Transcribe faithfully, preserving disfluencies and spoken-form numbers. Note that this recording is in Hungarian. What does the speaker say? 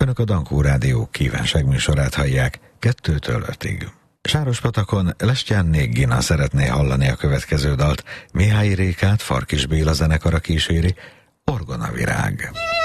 Önök a Dankó Rádió kívánságműsorát hallják kettőtől ötig. Sárospatakon Lestján Gina szeretné hallani a következő dalt. Mihályi Rékát Farkis Béla zenekara kíséri, Orgonavirág.